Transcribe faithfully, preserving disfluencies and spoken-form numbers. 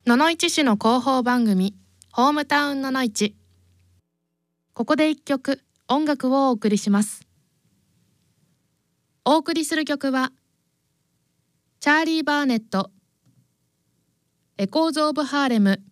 野々市市の広報番組ホームタウン野々市。ここで一曲音楽をお送りします。お送りする曲はチャーリー・バーネットエコーズ・オブ・ハーレム。